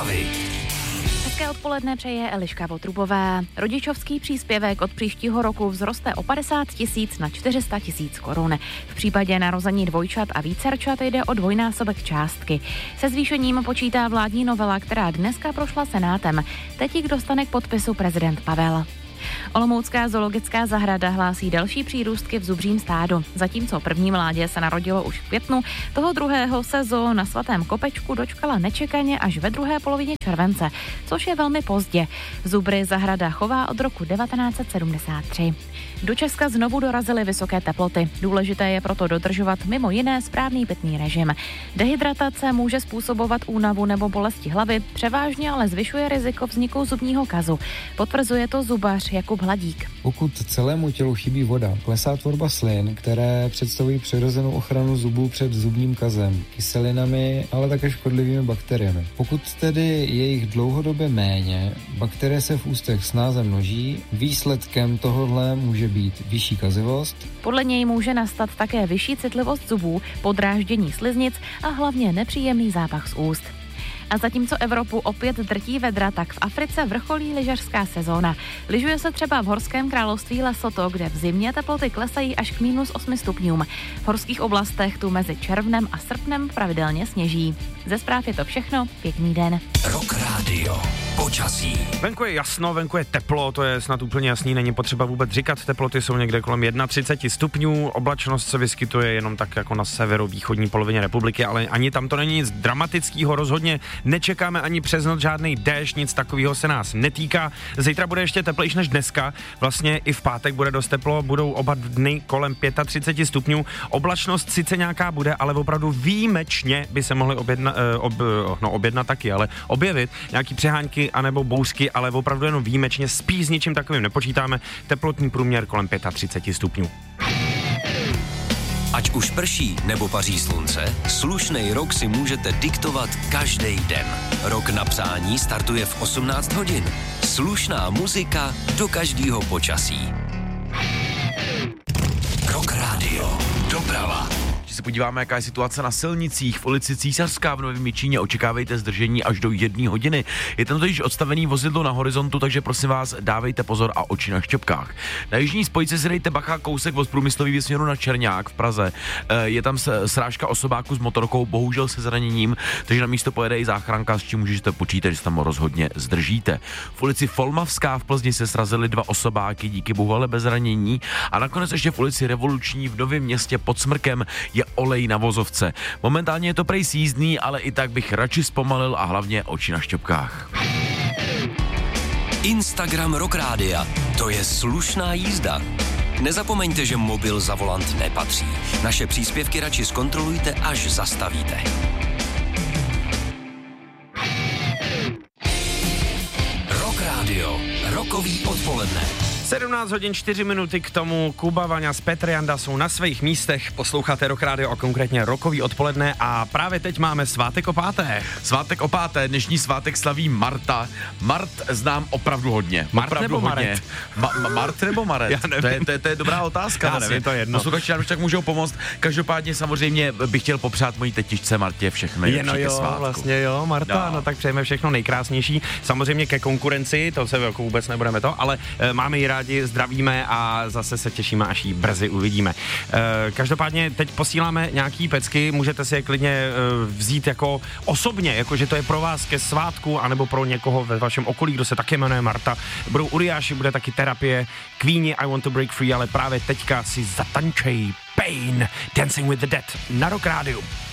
zprávy. Hezké odpoledne přeje Eliška Votrubová. Rodičovský příspěvek od příštího roku vzroste o 50 000 na 400 000 korun. V případě narození dvojčat a vícerčat jde o dvojnásobek částky. Se zvýšením počítá vládní novela, která dneska prošla Senátem. Teď ji dostane k podpisu prezident Pavel. Olomoucká zoologická zahrada hlásí další přírůstky v zubřím stádu. Zatímco první mládě se narodilo už v květnu, toho druhého se zoo na Svatém Kopečku dočkala nečekaně až ve druhé polovině července, což je velmi pozdě. Zubry zahrada chová od roku 1973. Do Česka znovu dorazily vysoké teploty. Důležité je proto dodržovat mimo jiné správný pitný režim. Dehydratace může způsobovat únavu nebo bolesti hlavy, převážně ale zvyšuje riziko vzniku zubního kazu. Potvrzuje to zubař Jakub Hladík. Pokud celému tělu chybí voda, klesá tvorba slin, které představují přirozenou ochranu zubů před zubním kazem, kyselinami, ale také škodlivými bakteriemi. Pokud tedy je jich dlouhodobě méně, bakterie se v ústech snáze množí, výsledkem tohohle může být vyšší kazivost. Podle něj může nastat také vyšší citlivost zubů, podráždění sliznic a hlavně nepříjemný zápach z úst. A zatímco Evropu opět drtí vedra, tak v Africe vrcholí lyžařská sezóna. Lyžuje se třeba v horském království Lesotho, kde v zimě teploty klesají až k -8 stupňům. V horských oblastech tu mezi červnem a srpnem pravidelně sněží. Ze zpráv je to všechno, pěkný den. Rock Radio. Počasí. Venku je jasno, venku je teplo, to je snad úplně jasný, není potřeba vůbec říkat, teploty jsou někde kolem 31 stupňů, oblačnost se vyskytuje jenom tak jako na severovýchodní polovině republiky, ale ani tam to není nic dramatického, rozhodně nečekáme ani přes noc žádný déšť, nic takového se nás netýká. Zítra bude ještě teplejší než dneska, vlastně i v pátek bude dost teplo, budou oba dny kolem 35 stupňů, oblačnost sice nějaká bude, ale opravdu výjimečně by se mohly objednat taky, ale objevit nějaký přehánky anebo bouřky, ale opravdu jenom výjimečně, spíš s ničím takovým nepočítáme, teplotní průměr kolem 35 stupňů. Ať už prší nebo paří slunce, slušnej rok si můžete diktovat každý den. Rok na přání startuje v 18 hodin. Slušná muzika do každého počasí. Rock Radio. Doprava. Když se podíváme, jaká je situace na silnicích, v ulici Císařská v Novém Jičíně, očekávejte zdržení až do 1 hodiny. Je tam totiž odstavený vozidlo na horizontu, takže prosím vás, dávejte pozor a oči na šťopkách. Na jižní spojce si dejte bacha, kousek od průmyslového směru na Černák v Praze. Je tam srážka osobáku s motorkou, bohužel se zraněním, takže na místo pojede i záchranka, s čím můžete počítat, že se tam rozhodně zdržíte. V ulici Folmavská v Plzni se srazily 2 osobáky, díky bohu ale bez zranění. A nakonec ještě v ulici Revoluční v Novém Městě pod Smrkem je olej na vozovce. Momentálně je to prej sjízdný, ale i tak bych radši zpomalil a hlavně oči na šťopkách. Instagram Rock Rádia. To je slušná jízda. Nezapomeňte, že mobil za volant nepatří. Naše příspěvky radši zkontrolujte, až zastavíte. Rock Radio. Rokový odpoledne. 17 hodin 4 minuty k tomu. Kuba, Vaňa s Petr Janda jsou na svých místech. Posloucháte Rock Radio a konkrétně rokový odpoledne a právě teď máme svátek o páté. Svátek o páté, dnešní svátek slaví Marta. Mart znám opravdu hodně. Mart nebo Maret? Mart nebo Maret? Já nevím. To je dobrá otázka. Já nevím, to je jedno. Posluchači nám už tak můžou pomoct. Každopádně samozřejmě bych chtěl popřát mojí tetičce Martě všechno nejlepší ke svátku. Vlastně jo, Marta, no tak přejeme všechno nejkrásnější. Samozřejmě ke konkurenci, to se jako vůbec nebudeme to, ale máme ji rádi, zdravíme a zase se těšíme, až ji brzy uvidíme. Každopádně teď posíláme nějaký pecky, můžete si je klidně vzít jako osobně, jakože to je pro vás ke svátku, anebo pro někoho ve vašem okolí, kdo se také jmenuje Marta. Budou Uriáši, bude taky terapie, Queenie, I Want to Break Free, ale právě teďka si zatančej Pain, Dancing with the Dead na Rock Radio.